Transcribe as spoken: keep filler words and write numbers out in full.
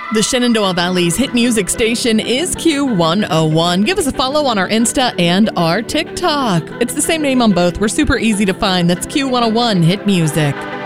The Shenandoah Valley's hit music station is Q one oh one. Give us a follow on our Insta and our TikTok. It's the same name on both. We're super easy to find. That's Q one oh one Hit Music.